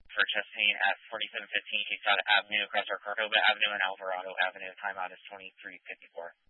for Chastain at 47.15. Quezada Avenue across our Cordova Avenue and Alvarado Avenue. Timeout is 23.54.